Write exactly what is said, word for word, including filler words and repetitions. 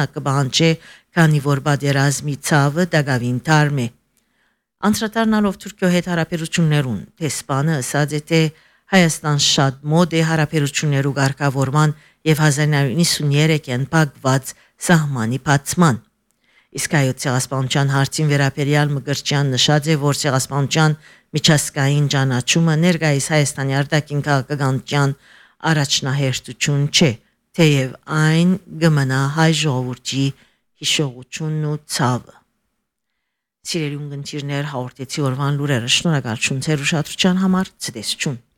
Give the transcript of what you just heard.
ժամանակ կբանջի, քանի որ պատերազմի ցավը դակավին թարմ է։ Անդրադառնալով Թուրքիո հետ հարաբերություններուն, դեսպանը ասաց, թե Հայաստան շատ մոտ է հարաբերություններու ղեկավարման եւ հազար նոյ իննսունյոթ թվականին փակված սահմանի բացման։ Իսկ հայոց ցեղասպանության հարցին վերաբերյալ Մկրտչյան նշած է, որ ցեղասպանության միջազգային ճանաչումը ներկայիս Հայաստանի արտաքին քաղաքականության առաջնահերթություն չէ, թեև այն կմնա հայ ժողովրդի հիշողությունն ու ցավը։ Սիրելի ունգընտիրներ, հաղորդեցի օրվան լուրերը, շնորհակալություն ձեր ուշադրության համար, ցտեսություն։